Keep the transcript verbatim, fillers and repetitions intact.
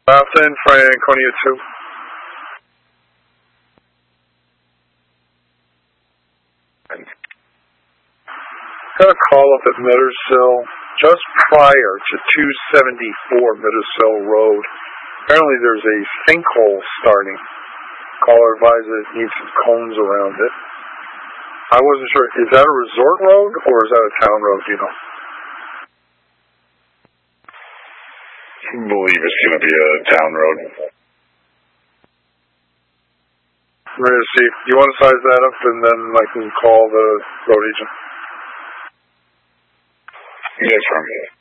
Afternoon, Franconia two. Got a call up at Mittersill just prior to two seventy-four Mittersill Road. Apparently there's a sinkhole starting. Caller advised that it needs some cones around it. I wasn't sure. Is that a resort road or is that a town road, do you know? I believe it's going to be a town road. I'm ready to see. Do you want to size that up and then I can call the road agent? Yes, sir.